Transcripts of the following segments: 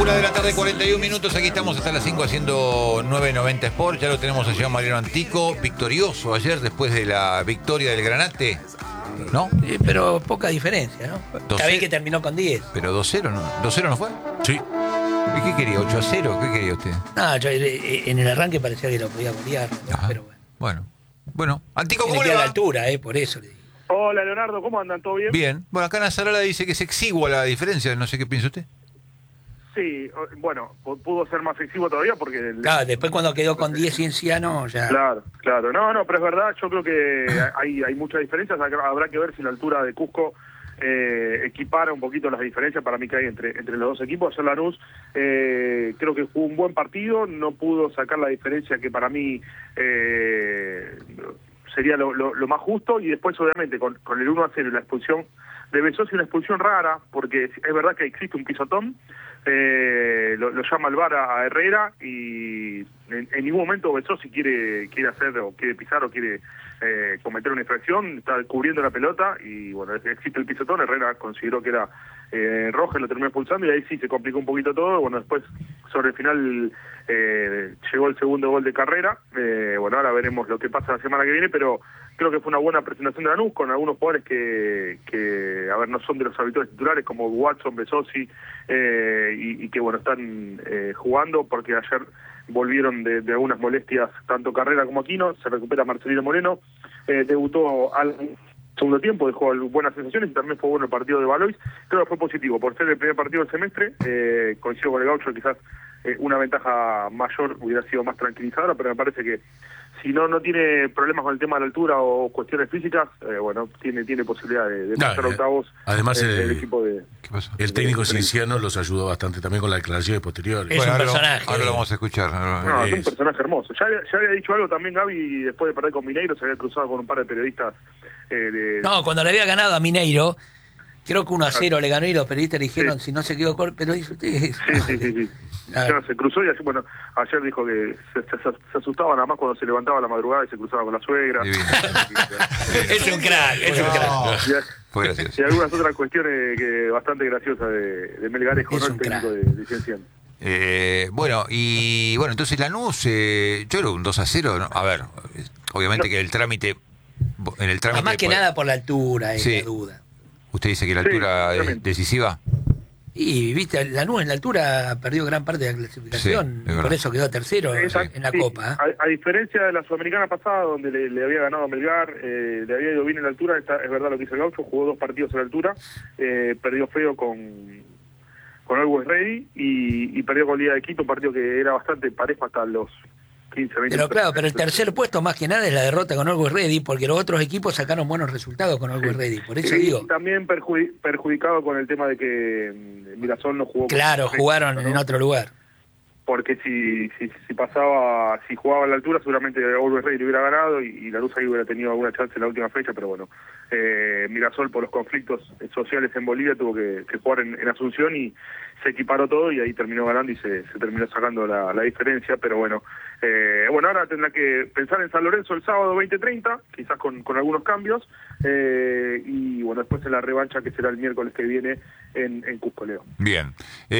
1:41, aquí estamos hasta las 5 haciendo 990 Sport. Ya lo tenemos allá Mariano Antico, victorioso ayer después de la victoria del Granate, ¿no? Pero poca diferencia, ¿no? Está bien que terminó con 10. Pero 2-0, ¿no? ¿2-0 no fue? Sí. ¿Y qué quería? ¿8-0? ¿Qué quería usted? No, yo en el arranque parecía que lo podía golear, ¿no? Pero bueno. Bueno, Antico, ¿cómo tiene que le ir a va? la altura, por eso le digo. Hola Leonardo, ¿cómo andan? ¿Todo bien? Bien. Bueno, acá Nazarala dice que es exigua la diferencia, no sé qué piensa usted. Sí, bueno, pudo ser más exiguo todavía porque... Claro, después cuando quedó con 10 Cienciano ya... Claro. No, pero es verdad, yo creo que hay muchas diferencias, habrá que ver si la altura de Cusco equipara un poquito las diferencias para mí que hay entre los dos equipos. Ayer Lanús creo que jugó un buen partido, no pudo sacar la diferencia que para mí sería lo más justo, y después obviamente con el 1-0 y la expulsión de Besosi, una expulsión rara, porque es verdad que existe un pisotón, lo llama el VAR a Herrera, y en ningún momento Besosi quiere hacer o quiere pisar o quiere cometer una infracción, está cubriendo la pelota y bueno, existe el pisotón. Herrera consideró que era roja y lo terminó expulsando, y ahí sí se complicó un poquito todo. Bueno, después sobre el final llegó el segundo gol de Carrera. Bueno, ahora veremos lo que pasa la semana que viene, pero creo que fue una buena presentación de Lanús con algunos jugadores que a ver, no son de los habituales titulares, como Watson, Besosi, y que bueno, están jugando porque ayer volvieron de algunas molestias tanto Carrera como Aquino. Se recupera Marcelino Moreno, debutó al segundo tiempo, dejó buenas sensaciones y también fue bueno el partido de Valois. Creo que fue positivo por ser el primer partido del semestre. Coincido con el Gaucho, quizás una ventaja mayor hubiera sido más tranquilizadora, pero me parece que si no tiene problemas con el tema de la altura o cuestiones físicas, bueno, tiene posibilidad de pasar a octavos. Además el equipo de... ¿Qué pasó? El técnico cienciano los ayudó bastante también con las declaraciones posteriores. Es un personaje. Ahora lo vamos a escuchar. No, es un personaje hermoso. Ya había dicho algo también Gaby, después de perder con Mineiro, se había cruzado con un par de periodistas. No, cuando le había ganado a Mineiro, creo que 1-0 le ganó y los periodistas le dijeron, si no se quedó corto, pero dice usted... Sí. Ya se cruzó y así, bueno, ayer dijo que se asustaba nada más cuando se levantaba a la madrugada y se cruzaba con la suegra. Es un crack. Fue gracioso. Y algunas otras cuestiones que bastante graciosas de Melgarejo, ¿no? El técnico de Cienciano. Bueno, entonces Lanús, yo creo un 2-0, ¿no? A ver, obviamente que en el trámite... Más que nada por la altura, sí. la duda. ¿Usted dice que la altura es decisiva? Y viste, Lanús en la altura perdió gran parte de la clasificación, sí, por eso quedó tercero en la Copa. A diferencia de la Sudamericana pasada, donde le había ganado a Melgar, le había ido bien en la altura. Es verdad lo que hizo el Gaucho, jugó 2 partidos en la altura, perdió feo con Always Ready y perdió con Liga de Quito, un partido que era bastante parejo hasta los 15, 20. Pero claro, pero el tercer puesto más que nada es la derrota con Always Ready, porque los otros equipos sacaron buenos resultados con Always Ready, por eso digo. Y también perjudicado con el tema de que Mirasol no jugó. Claro, jugaron en otro lugar. Porque si jugaba a la altura, seguramente Always Ready le hubiera ganado y la Luz ahí hubiera tenido alguna chance en la última fecha, pero bueno, Mirasol por los conflictos sociales en Bolivia tuvo que jugar en Asunción y se equiparó todo y ahí terminó ganando y se terminó sacando la diferencia, pero bueno, ahora tendrá que pensar en San Lorenzo el sábado 20:30, quizás con algunos cambios, y bueno, después en la revancha que será el miércoles que viene en Cusco, Leo. Bien.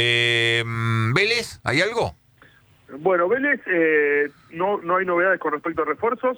¿Vélez? ¿Hay algo? Bueno, Vélez, no hay novedades con respecto a refuerzos.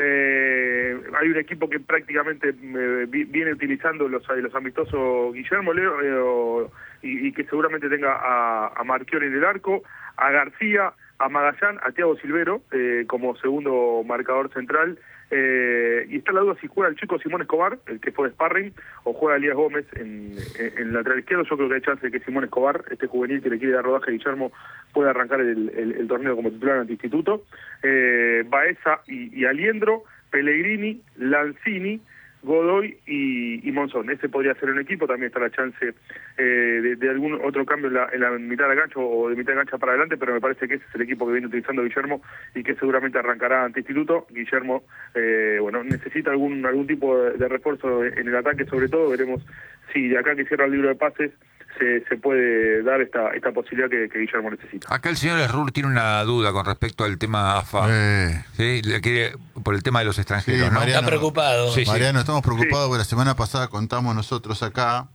Hay un equipo que prácticamente viene utilizando los amistosos Guillermo, Leo, y que seguramente tenga a Marchiori en el arco, a García, a Magallán, a Thiago Silvero como segundo marcador central, y está la duda si juega el chico Simón Escobar, el que fue de sparring, o juega Elías Gómez en lateral izquierdo. Yo creo que hay chance de que Simón Escobar, este juvenil que le quiere dar rodaje a Guillermo, pueda arrancar el torneo como titular ante Instituto. Baeza y Aliendro, Pellegrini, Lanzini, Godoy y Monzón. Ese podría ser un equipo. También está la chance de algún otro cambio en la mitad de la cancha o de mitad de cancha para adelante, pero me parece que ese es el equipo que viene utilizando Guillermo y que seguramente arrancará ante Instituto. Guillermo necesita algún tipo de refuerzo en el ataque, sobre todo. Veremos si de acá que cierra el libro de pases se puede dar esta posibilidad que Guillermo necesita. Acá el señor Errur tiene una duda con respecto al tema AFA. ¿Sí? Por el tema de los extranjeros, sí, ¿no? Mariano, está preocupado. Sí, Mariano, estamos preocupados Sí. porque la semana pasada contamos nosotros acá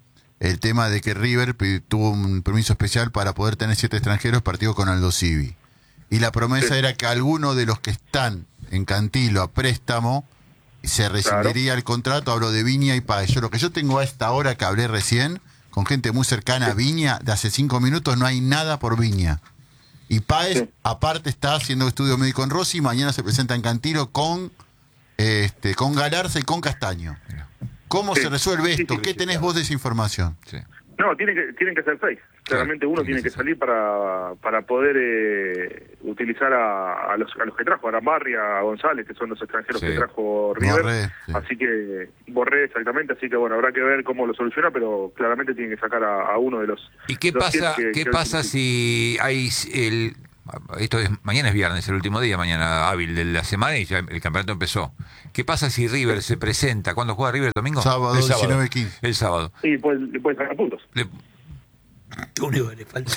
el tema de que River tuvo un permiso especial para poder tener 7 extranjeros partido con Aldo Civi. Y la promesa era que alguno de los que están en Cantilo a préstamo se rescindiría el contrato. Hablo de Viña y Páez. Yo lo que yo tengo a esta hora que hablé recién, con gente muy cercana a Viña, de hace 5 minutos no hay nada por Viña. Y Páez, aparte, está haciendo estudio médico en Rossi, mañana se presenta en Cantilo con Galarza y con Castaño. ¿Cómo se resuelve esto? ¿Qué tenés vos de esa información? Sí. No, tienen que ser 6. Claramente uno tiene que salir para poder utilizar a los que trajo, a Arambarri, a González, que son los extranjeros que trajo River. Borré, Así que, Borré, exactamente, así que bueno, habrá que ver cómo lo soluciona, pero claramente tienen que sacar a uno de los... ¿Y qué pasa si hay mañana es viernes, el último día, mañana hábil de la semana y ya el campeonato empezó? ¿Qué pasa si River se presenta? ¿Cuándo juega River? ¿El domingo? Sábado, 19-15. El sábado. Sí, le pueden sacar puntos. Lo único que le falta.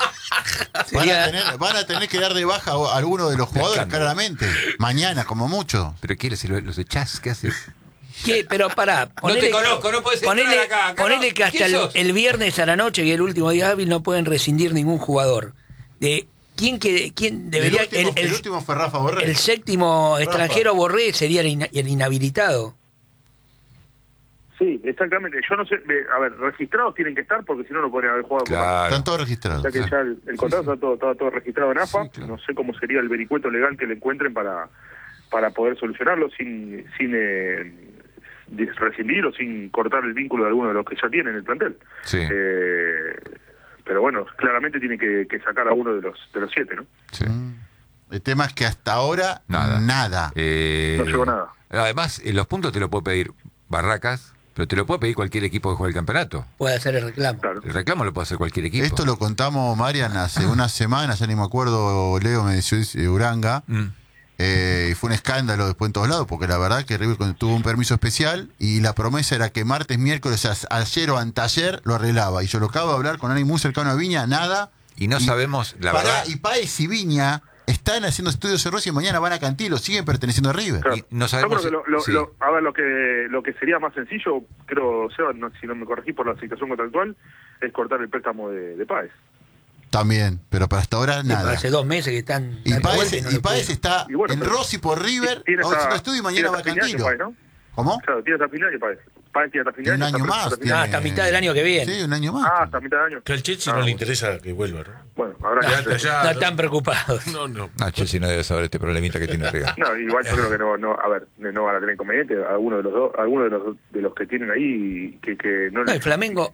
Van a tener que dar de baja a alguno de los jugadores, claramente. Mañana, como mucho. ¿Pero qué? ¿Los echás? ¿Qué haces? ¿Qué? Pero pará. No te conozco, no puedes entrar acá. Ponele que hasta el viernes a la noche, que es el último día hábil, no pueden rescindir ningún jugador. ¿Quién debería? El último fue Rafa Borré. El séptimo extranjero Borré sería el inhabilitado. Sí, exactamente. Yo no sé, a ver, registrados tienen que estar porque si no, no podrían haber jugado. Claro. Están todos registrados. O sea que ya el contrato estaba todo registrado en AFA. Sí, claro. No sé cómo sería el vericueto legal que le encuentren para poder solucionarlo sin rescindir o sin cortar el vínculo de alguno de los que ya tienen el plantel. Sí. Pero bueno, claramente tiene que sacar a uno de los 7, ¿no? Sí. El tema es que hasta ahora nada. No llegó nada. Además, los puntos te lo puede pedir Barracas, pero te lo puede pedir cualquier equipo que juegue el campeonato. Puede hacer el reclamo. Claro. El reclamo lo puede hacer cualquier equipo. Esto lo contamos, Marian, hace unas semanas, ya ni me acuerdo, Leo me decía Uranga. Y fue un escándalo después en todos lados, porque la verdad que River tuvo un permiso especial y la promesa era que martes, miércoles, ayer o anteayer lo arreglaba. Y yo lo acabo de hablar con alguien muy cercano a Viña, nada. Y no sabemos, la verdad. Y Páez y Viña están haciendo estudios en Rossi y mañana van a Cantilo, siguen perteneciendo a River. Claro. Y no sabemos. Yo creo que a ver, lo que sería más sencillo, creo, Seba, si no me corregí por la situación contractual, es cortar el préstamo de Páez. También, pero para hasta ahora nada. Hace 2 meses que están... Y Páez está bueno, en Rossi por River, haciendo estudio y mañana va a Cantilo. Páez, ¿no? ¿Cómo? Claro, tiene hasta final que Páez. Páez tiene hasta final. Un año más. hasta mitad del año que viene. Sí, un año más. Hasta mitad de año. Que al Chelsea no le interesa que vuelva, ¿no? Bueno, habrá que... No están preocupados. No. Chelsea no debe saber este problemita que tiene arriba. No, igual yo creo que no van a tener inconveniente. Algunos de los que tienen ahí que no... El Flamengo...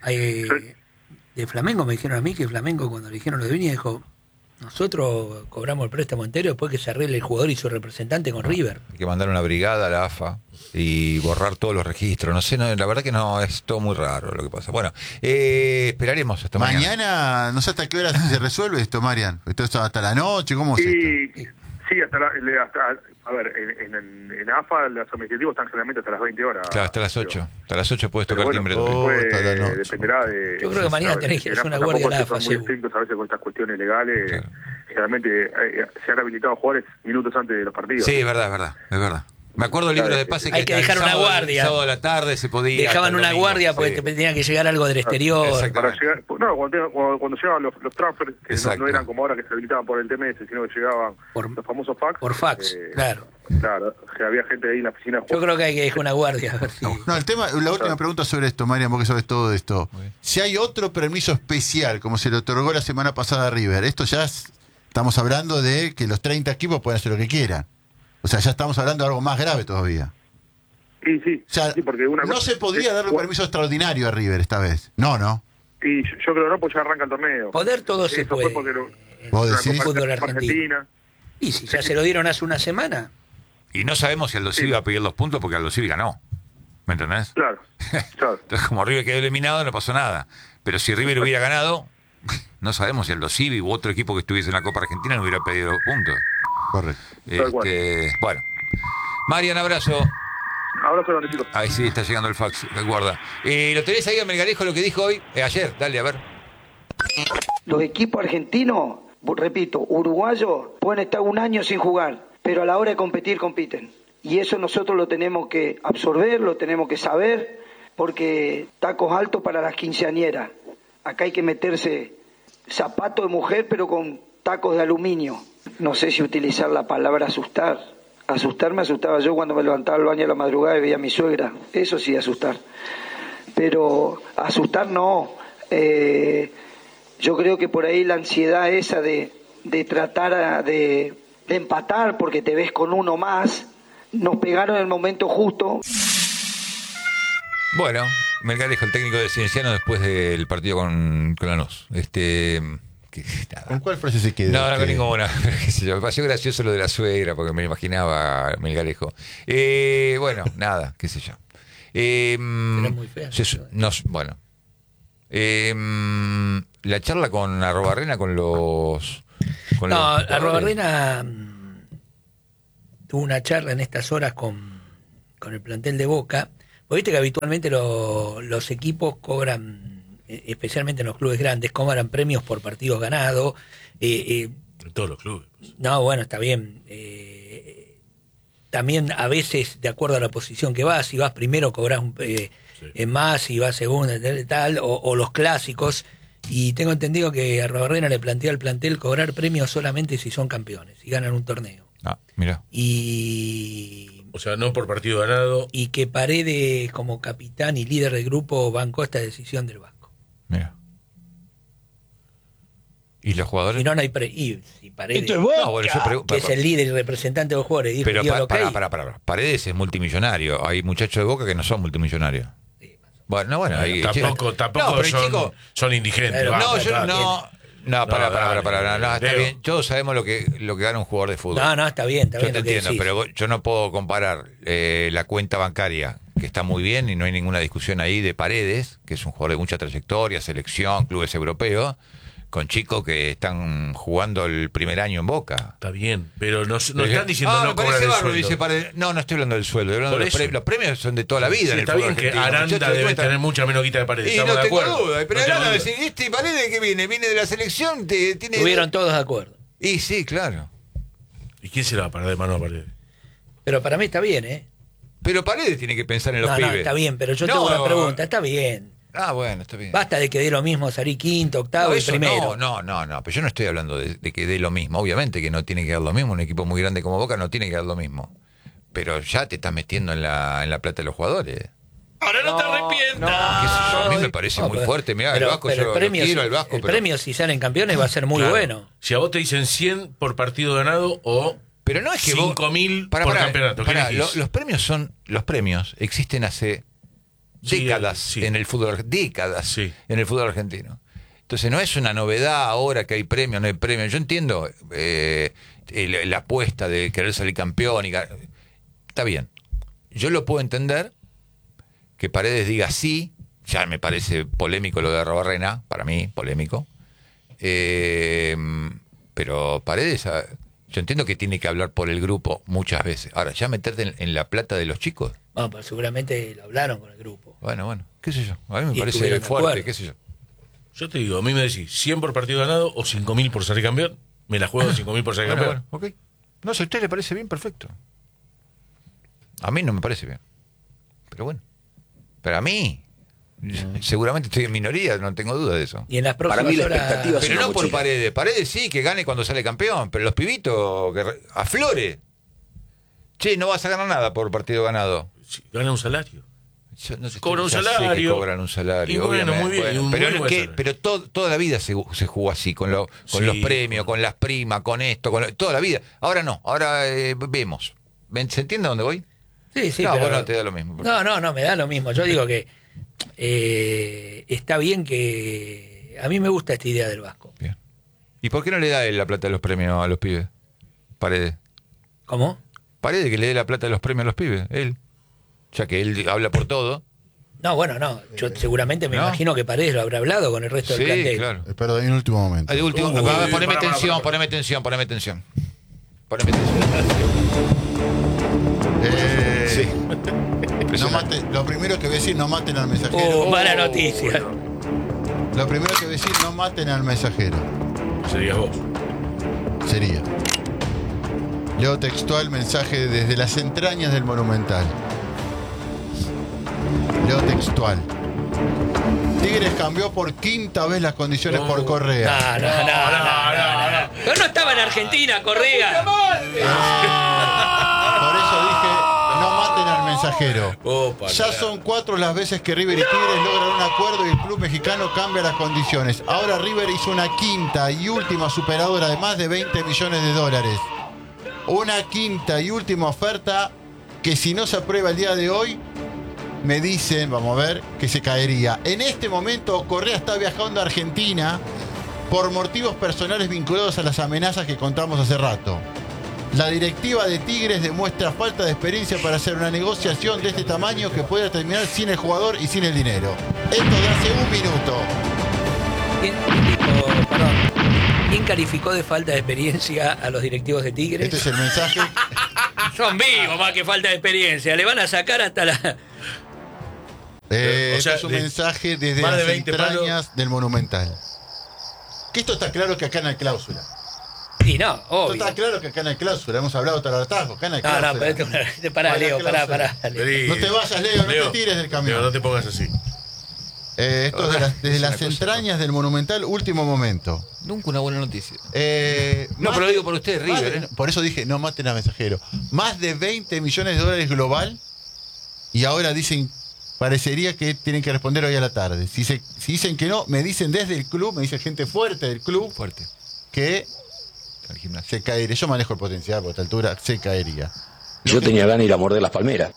de Flamengo me dijeron a mí que Flamengo, cuando le dijeron lo de Viña, dijo: nosotros cobramos el préstamo entero después que se arregle el jugador y su representante con River. Hay que mandar una brigada a la AFA y borrar todos los registros. No sé, la verdad que no, es todo muy raro lo que pasa. Bueno, esperaremos hasta mañana. Mañana, no sé hasta qué hora se resuelve esto, Marian. ¿Esto es hasta la noche? ¿Cómo es esto? Sí, a ver, en AFA los administrativos están generalmente hasta las 20 horas. Claro, hasta las 8. Hasta las 8 puedes tocar timbre. Dependerá de... Yo creo que mañana tenés que hacer una guardia en AFA. Son muy estrictos a veces con estas cuestiones legales. Claro. Generalmente se han habilitado jugadores minutos antes de los partidos. Sí, es verdad. Me acuerdo del libro de pase que hay que dejar una guardia. El sábado a la tarde se podía. Dejaban una guardia porque tenía que llegar algo del exterior. Para llegar, cuando llegaban los transfers, que no eran como ahora que se habilitaban por el TMS, sino que llegaban los famosos fax. Por fax, claro. Claro, que había gente ahí en la oficina. Yo creo que hay que dejar una guardia. A ver si... No, el tema, la última pregunta sobre esto, Marian, porque sabes todo de esto. Si hay otro permiso especial, como se le otorgó la semana pasada a River, esto ya estamos hablando de que los 30 equipos pueden hacer lo que quieran. O sea, ya estamos hablando de algo más grave todavía. Sí, o sea, sí, porque no se podría darle un permiso extraordinario a River esta vez. No. Y yo creo que no, pues ya arranca el torneo. Poder todo se puede. ¿Vos decís? Fútbol argentino. Y si ya se lo dieron hace una semana. Y no sabemos si Aldo Civi va a pedir los puntos porque Aldo Civi ganó. ¿Me entendés? Claro. Entonces, como River quedó eliminado, no pasó nada. Pero si River hubiera ganado, no sabemos si Aldo Civi u otro equipo que estuviese en la Copa Argentina no hubiera pedido los puntos. Correcto. Bueno. Marian, abrazo. Abrazo grande, chicos. Ahí sí, está llegando el fax, recuerda. ¿Lo tenés ahí a Melgarejo lo que dijo hoy? Ayer, dale, a ver. Los equipos argentinos, repito, uruguayos, pueden estar un año sin jugar, pero a la hora de competir, compiten. Y eso nosotros lo tenemos que absorber, lo tenemos que saber. porque tacos altos para las quinceañeras. Acá hay que meterse zapato de mujer, pero con tacos de aluminio. No sé si utilizar la palabra asustar. Asustar me asustaba yo cuando me levantaba al baño a la madrugada y veía a mi suegra. Eso sí, asustar. Pero asustar no. Yo creo que por ahí la ansiedad esa de tratar de empatar porque te ves con uno más, nos pegaron en el momento justo. Bueno, Melgarejo, el técnico de Cienciano después del partido con Lanús. ¿Con cuál frase se quedó? No, con ninguna. Me pareció gracioso lo de la suegra, porque me imaginaba Melgarejo. Bueno, nada, qué sé yo. Era muy fea. Bueno. La charla con Arrobarrena con los... Arrobarrena tuvo una charla en estas horas con el plantel de Boca. Vos viste que habitualmente los equipos cobran, especialmente en los clubes grandes, cobran premios por partidos ganados. En todos los clubes. No, bueno, está bien. También a veces, de acuerdo a la posición que vas, si vas primero cobras más, si vas segundo, tal, o los clásicos. Y tengo entendido que a Arrobarrena le plantea al plantel cobrar premios solamente si son campeones, si ganan un torneo. Mira. O sea, no por partido ganado. Y que Paredes, como capitán y líder del grupo, bancó esta decisión del Vasco. Mira. ¿Y los jugadores? Si no, no hay si Paredes, Esto es Boca. No, bueno, que es el líder y representante de los jugadores, dijo, pero para. Paredes es multimillonario. Hay muchachos de Boca que no son multimillonarios. Bueno, ahí... Tampoco chico, son indigentes. Pero, Está bien. Todos sabemos lo que gana un jugador de fútbol. No, está bien. Yo te entiendo, pero yo no puedo comparar la cuenta bancaria, que está muy bien y no hay ninguna discusión ahí, de Paredes, que es un jugador de mucha trayectoria, selección, clubes europeos, con chicos que están jugando el primer año en Boca. Está bien, pero no están diciendo no cobrar el sueldo. Dice Paredes. No estoy hablando del sueldo, estoy hablando de los premios son de toda la vida. Sí, en el está fútbol bien que argentino. Aranda debe tener mucha menos guita de Paredes. Y no Estamos de tengo acuerdo. duda, pero No Aranda tengo duda. decir, Paredes que viene de la selección, tiene... Estuvieron todos de acuerdo. Y sí, claro. ¿Y quién se la va a parar de mano a Paredes? Pero para mí está bien, ¿eh? Pero Paredes tiene que pensar en los No, pibes. está bien, pero yo tengo una pregunta. Está bien. Bueno, está bien. Basta de que dé lo mismo salir quinto, octavo y eso primero. No, pero yo no estoy hablando de que dé lo mismo. Obviamente que no tiene que dar lo mismo. Un equipo muy grande como Boca no tiene que dar lo mismo. Pero ya te estás metiendo en la plata de los jugadores. Ahora no te arrepientas. ¿Qué sé yo? A mí me parece muy fuerte. Mirá, el Vasco, yo el premio, lo quiero al Vasco. el premio, si salen campeones, va a ser muy Claro. bueno. Si a vos te dicen 100 por partido ganado o Pero no es que 5.000 por campeonato. ¿Qué elegís? Los premios existen hace décadas en el fútbol en el fútbol argentino. Entonces no es una novedad ahora que hay premios, no hay premios. Yo entiendo la apuesta de querer salir campeón está bien. Yo lo puedo entender que Paredes diga sí, ya me parece polémico lo de Arrobarrena, para mí polémico. Pero Paredes, yo entiendo que tiene que hablar por el grupo muchas veces. Ahora, ya meterte en la plata de los chicos. Bueno, pero seguramente lo hablaron con el grupo. Bueno, qué sé yo. A mí me Y parece estuvieron de fuerte, acuerdo. qué sé yo. Yo te digo, a mí me decís 100 por partido ganado o 5.000 por salir campeón. Me la juego 5.000 por salir campeón. Bueno, ok. No sé, a usted le parece bien, perfecto. A mí no me parece bien. Pero bueno. Pero a mí, seguramente estoy en minoría, no tengo duda de eso. Y en las Para próximas mí la horas... expectativa es Pero una no por mochila. Paredes. Paredes sí, que gane cuando sale campeón. Pero los pibitos, aflore. Che, no vas a ganar nada por partido ganado. Sí, gana un salario. No sé, Cobra un ya sé salario. que cobran un salario. Y bueno, obviamente. muy bien, y un pero muy buen salario. pero toda la vida se jugó así, con los premios, con las primas, con esto, toda la vida. Ahora no, ahora vemos. ¿Se entiende a dónde voy? Sí, no, pero... vos no te da lo mismo. No, me da lo mismo. Yo digo que está bien que... A mí me gusta esta idea del Vasco. Bien. ¿Y por qué no le da él la plata de los premios a los pibes? Paredes. ¿Cómo? Paredes que le dé la plata de los premios a los pibes, él. Ya que él habla por todo. No, bueno, no. Yo seguramente me ¿No? imagino que Paredes lo habrá hablado con el resto del plantel. Claro. Perdón, en último momento. De último, poneme tensión. Poneme tensión. Sí. No lo primero que voy a decir, no maten al mensajero. Mala noticia. Lo primero que voy a decir, no maten al mensajero. Serías vos. Sería. Leo textual mensaje desde las entrañas del Monumental. Leo textual. Tigres cambió por quinta vez las condiciones por Correa. No. Pero no estaba en Argentina, Correa. Por eso dije, no maten al mensajero. Ya son 4 las veces que River y Tigres logran un acuerdo y el club mexicano cambia las condiciones. Ahora River hizo una quinta y última superadora de más de 20 millones de dólares. Una quinta y última oferta que si no se aprueba el día de hoy, me dicen, vamos a ver, que se caería. En este momento Correa está viajando a Argentina por motivos personales vinculados a las amenazas que contamos hace rato. La directiva de Tigres demuestra falta de experiencia para hacer una negociación de este tamaño que pueda terminar sin el jugador y sin el dinero. Esto de hace un minuto. ¿Quién calificó de falta de experiencia a los directivos de Tigres? Este es el mensaje. Son vivos más que falta de experiencia. Le van a sacar hasta la... Este es un mensaje desde las entrañas del Monumental. Que esto está claro que acá no hay cláusula. Y no, obvio. Esto está claro que acá no hay cláusula. Hemos hablado todo el atajo. Acá no hay cláusula. No, pará, Leo, pará. No te vayas, Leo, no te tires del camión. Leo, no te pongas así. Esto es desde las entrañas del Monumental, último momento. Nunca una buena noticia. No, pero lo digo por usted, River. Por eso dije, no maten a mensajero. Más de 20 millones de dólares global. Y ahora dicen, parecería que tienen que responder hoy a la tarde. Si dicen que no, me dicen desde el club, me dice gente fuerte del club, que se caería. Yo manejo el potencial, por esta altura se caería. Yo tenía ganas de ir a morder las palmeras.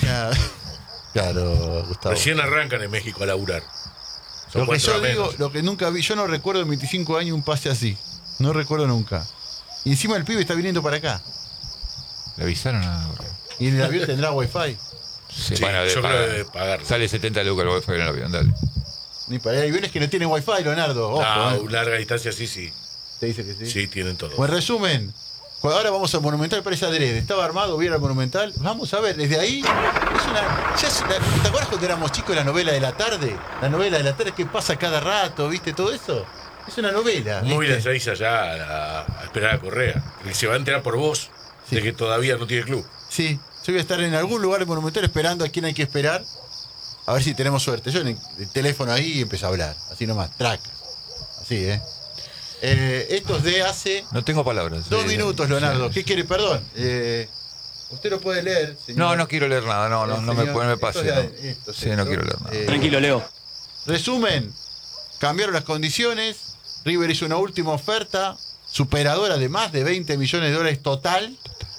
Claro, Gustavo. Recién arrancan en México a laburar. Lo que yo digo, lo que nunca vi, yo no recuerdo en 25 años un pase así. No recuerdo nunca. Y encima el pibe está viniendo para acá. ¿Le avisaron a...? ¿Y el avión tendrá wifi? Sí, yo creo que debe pagar. Sale 70 lucas el wifi en el avión, dale. Ni para hay aviones que no tienen wifi, Leonardo. Ojo, larga distancia sí. ¿Te dice que sí? Sí, tienen todo. Pues resumen, ahora vamos al Monumental, parece adrede. Estaba armado, viera el Monumental. Vamos a ver, desde ahí. ¿Te acuerdas cuando éramos chicos la novela de la tarde? La novela de la tarde que pasa cada rato, ¿viste todo eso? Es una novela. Muy la traes allá a esperar a Correa. Que se va a enterar por vos de que todavía no tiene club. Sí, yo voy a estar en algún lugar del Monumental esperando a quién hay que esperar. A ver si tenemos suerte. Yo en el teléfono ahí y empecé a hablar. Así nomás, traca. Así, esto es de hace... No tengo palabras. 2 minutos, Leonardo. ¿Qué quiere? Perdón. Usted lo puede leer, señor. No quiero leer nada. No me pase. No quiero leer nada. Tranquilo, Leo. Resumen. Cambiaron las condiciones. River hizo una última oferta superadora de más de 20 millones de dólares total.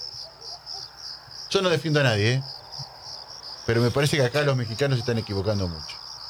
Yo no defiendo a nadie, pero me parece que acá los mexicanos se están equivocando mucho.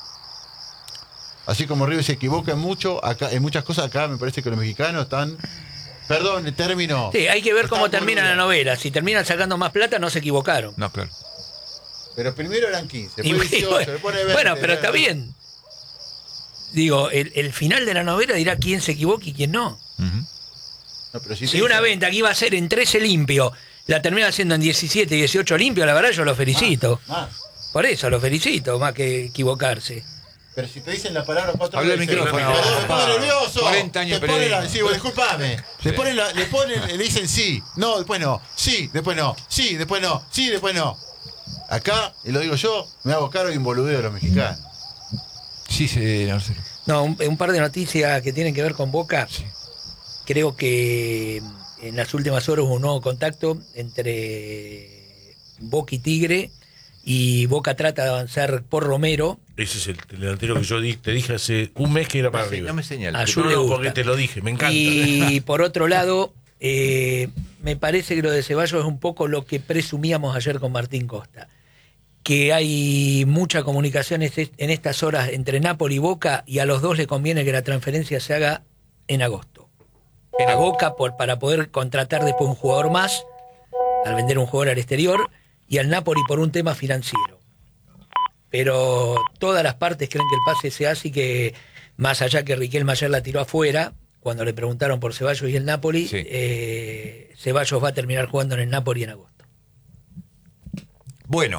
Así como River se equivoca mucho, acá en muchas cosas, acá me parece que los mexicanos están... Perdón, el término... Sí, hay que ver cómo termina la novela. Si terminan sacando más plata, no se equivocaron. No, claro. Pero primero eran 15, después 18, después 20... Bueno, pero está bien. Digo, el final de la novela dirá quién se equivoca y quién no. No, pero si una venta que iba a ser en 13 limpio, la termina haciendo en 17 y 18 limpio, la verdad yo lo felicito. Más. Por eso lo felicito, más que equivocarse. Pero si te dicen la palabra 4 veces... Habla el micrófono. Te pones nervioso. 40 años te ponen sí, disculpame. Le dicen sí. No, después no. Sí, después no. Sí, después no. Sí, después no. Acá, y lo digo yo, me hago cargo y involudeo a los mexicanos. Sí, Marcelo. No, un par de noticias que tienen que ver con Boca. Sí. Creo que en las últimas horas hubo un nuevo contacto entre Boca y Tigre, y Boca trata de avanzar por Romero. Ese es el delantero que yo te dije hace un mes que era para arriba. No me señales. A Jul le gusta. Porque te lo dije, me encanta. Y por otro lado, me parece que lo de Ceballos es un poco lo que presumíamos ayer con Martín Costa. Que hay mucha comunicación en estas horas entre Napoli y Boca, y a los dos le conviene que la transferencia se haga en agosto. En Boca para poder contratar después un jugador más, al vender un jugador al exterior, y al Napoli por un tema financiero. Pero todas las partes creen que el pase se hace, y que más allá que Riquelme ayer la tiró afuera, cuando le preguntaron por Ceballos y el Napoli, sí. Ceballos va a terminar jugando en el Napoli en agosto. Bueno,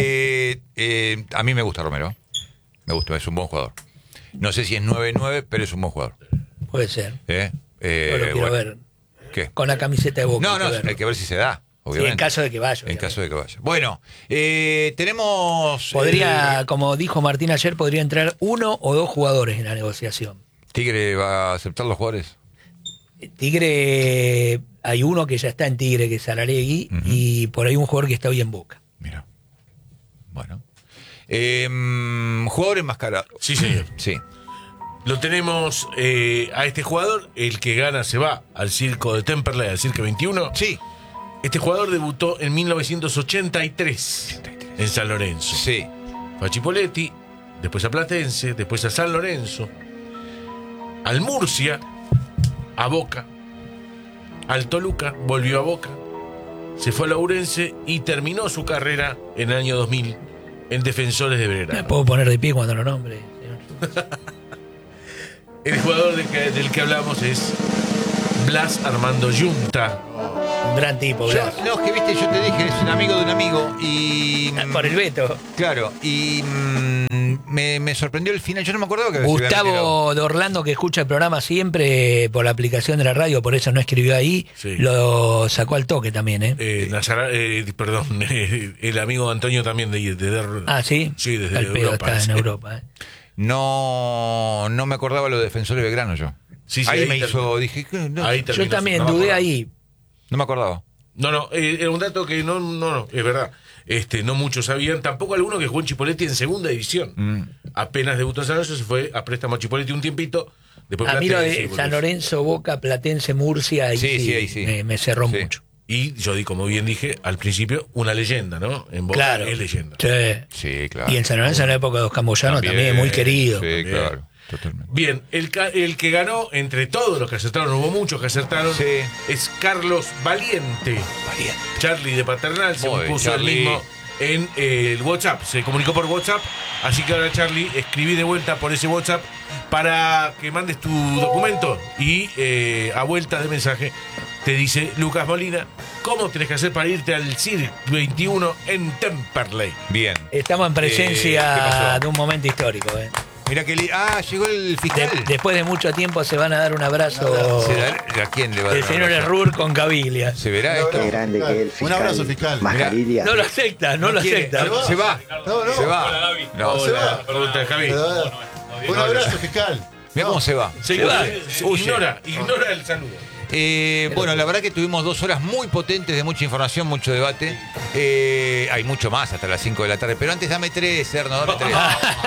a mí me gusta Romero. Me gusta, es un buen jugador. No sé si es 9-9, pero es un buen jugador. Puede ser. Yo lo quiero ver. ¿Qué? Con la camiseta de Boca. No, hay que ver si se da. obviamente. Sí, en caso de que vaya. En caso de que vaya. Bueno, tenemos... Podría, como dijo Martín ayer, podría entrar 1 o 2 jugadores en la negociación. ¿Tigre va a aceptar los jugadores? Tigre, hay uno que ya está en Tigre, que es Aralegui, y por ahí un jugador que está hoy en Boca. Mira. Bueno. Jugador enmascarado. Sí, señor. Sí. Lo tenemos a este jugador, el que gana se va al circo de Temperley, al Circo 21. Sí. Este jugador debutó en 1983 en San Lorenzo. Sí. Fue a Chipoletti, después a Platense, después a San Lorenzo, al Murcia, a Boca, al Toluca, volvió a Boca, se fue a Laurense y terminó su carrera en el año 2000 en Defensores de Belgrano. Me puedo poner de pie cuando lo nombre, señor. El jugador del que hablamos es Blas Armando Yunta. Un gran tipo, Blas. No, es que viste, yo te dije, es un amigo de un amigo y... Por el Beto. Claro, y me sorprendió el final. Yo no me acordaba que Gustavo de Orlando, que escucha el programa siempre por la aplicación de la radio, por eso no escribió ahí, sí. Lo sacó al toque también, perdón, el amigo Antonio también de Ah, ¿sí? Sí, desde el Europa. Está en Europa. No me acordaba lo de Defensores de Belgrano yo. Sí, ahí me terminó. hizo, dije... No, ahí yo también dudé ahí. No me acordaba. No, era un dato que no, es verdad. No muchos sabían, tampoco alguno que jugó en Chipoletti en segunda división. Apenas debutó en San Lorenzo, se fue a préstamo a Chipoletti un tiempito. Después a mí lo de San Lorenzo, Boca, Platense, Murcia, ahí sí. Me cerró mucho. Y yo como bien dije al principio, una leyenda, ¿no? En Boca claro. Es leyenda. Sí, claro. Y en San Lorenzo en la época de los Camboyanos también muy querido. Sí, claro. Totalmente. Bien, el que ganó entre todos los que acertaron, hubo muchos que acertaron, es Carlos Valiente. Charlie de Paternal se puso el mismo en el WhatsApp, se comunicó por WhatsApp, así que ahora Charlie, escribí de vuelta por ese WhatsApp para que mandes tu documento y a vuelta de mensaje te dice Lucas Molina, ¿cómo tenés que hacer para irte al Circo 21 en Temperley? Bien. Estamos en presencia de un momento histórico, Mira que llegó el fiscal. Después de mucho tiempo se van a dar un abrazo. ¿A quién le va a dar? El señor Errur con Caviglia. ¿Se verá esto? Qué grande que el fiscal. Un abrazo, fiscal. Mascarilla. No lo acepta. Se va. Se va. No, se va. Un abrazo, fiscal. Mira cómo se va. Se va. Ignora el saludo. Bueno, la verdad que tuvimos 2 horas muy potentes de mucha información, mucho debate. Hay mucho más hasta las 5 de la tarde. Pero antes dame 3, Erno, dame 3.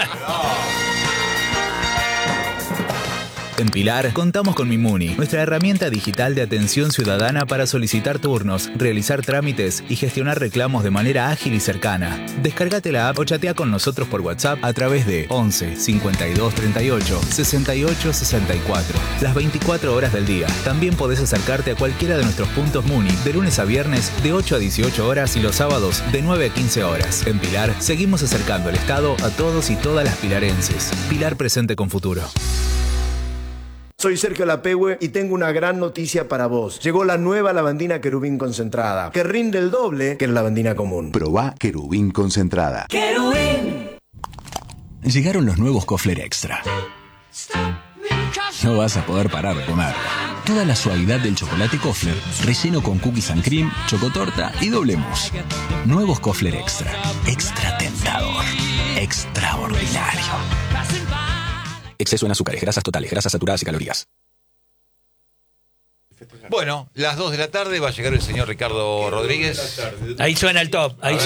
En Pilar contamos con Mimuni, nuestra herramienta digital de atención ciudadana para solicitar turnos, realizar trámites y gestionar reclamos de manera ágil y cercana. Descárgate la app o chatea con nosotros por WhatsApp a través de 11 52 38 68 64. Las 24 horas del día. También podés acercarte a cualquiera de nuestros puntos Muni de lunes a viernes de 8 a 18 horas y los sábados de 9 a 15 horas. En Pilar seguimos acercando el Estado a todos y todas las pilarenses. Pilar presente con futuro. Soy Sergio Lapehue y tengo una gran noticia para vos. Llegó la nueva lavandina Querubín concentrada, que rinde el doble que la lavandina común. Probá Querubín concentrada. ¡Querubín! Llegaron los nuevos Kofler Extra. No vas a poder parar de comer. Toda la suavidad del chocolate Kofler, relleno con cookies and cream, chocotorta y doble mousse. Nuevos Kofler Extra. Extra tentador. Extraordinario. Exceso en azúcares, grasas totales, grasas saturadas y calorías. Bueno, las 2 de la tarde va a llegar el señor Ricardo Rodríguez. Ahí suena el top, Vamos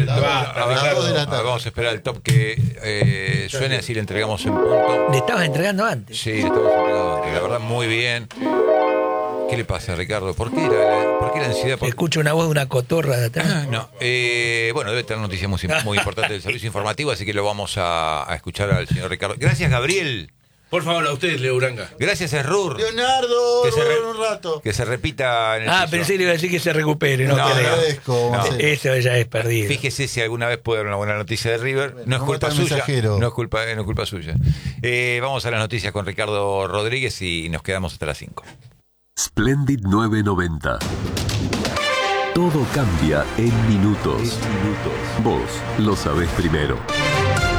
a esperar el top que suene, así le entregamos en punto. ¿Le estabas entregando antes? Sí, le estamos entregando antes. La verdad, muy bien. ¿Qué le pasa, Ricardo? ¿Por qué la ansiedad? Escucho una voz de una cotorra de atrás. No. Bueno, debe tener noticias muy importantes del servicio informativo, así que lo vamos a escuchar al señor Ricardo. Gracias, Gabriel. Por favor, a ustedes, Leo Uranga. Gracias, Errur. Leonardo, un rato. Que se repita en el piso. Pensé que iba a decir que se recupere. No. Eso ya es perdido. Fíjese si alguna vez puede dar una buena noticia de River. No es culpa suya. No es culpa suya. Vamos a las noticias con Ricardo Rodríguez y nos quedamos hasta las 5. Splendid 990. Todo cambia en minutos. Vos lo sabés primero.